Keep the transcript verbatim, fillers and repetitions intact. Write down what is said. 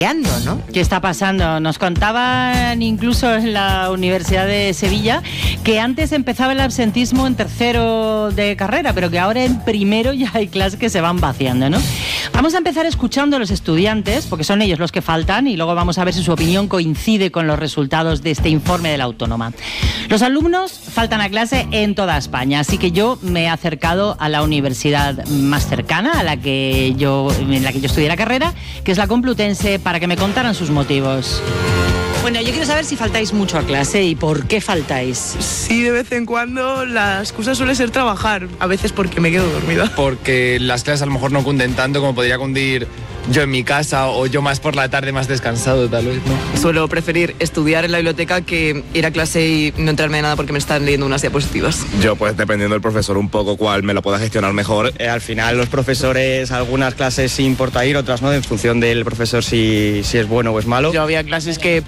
¿no? ¿Qué está pasando? Nos contaban incluso en la Universidad de Sevilla que antes empezaba el absentismo en tercero de carrera, pero que ahora en primero ya hay clases que se van vaciando, ¿no? Vamos a empezar escuchando a los estudiantes, porque son ellos los que faltan, y luego vamos a ver si su opinión coincide con los resultados de este informe de la Autónoma. Los alumnos faltan a clase en toda España, así que yo me he acercado a la universidad más cercana, a la que yo, en la que yo estudié la carrera, que es la Complutense, para que me contaran sus motivos. Bueno, yo quiero saber si faltáis mucho a clase y por qué faltáis. Sí, de vez en cuando. La excusa suele ser trabajar, a veces porque me quedo dormida. Porque las clases a lo mejor no cunden tanto como podría cundir yo en mi casa, o yo más por la tarde, más descansado tal vez, ¿no? Suelo preferir estudiar en la biblioteca que ir a clase y no enterarme de nada porque me están leyendo unas diapositivas. Yo, pues dependiendo del profesor un poco cuál me lo pueda gestionar mejor. Eh, al final los profesores, algunas clases sí importa ir, otras no, en función del profesor si, si es bueno o es malo. Yo había clases que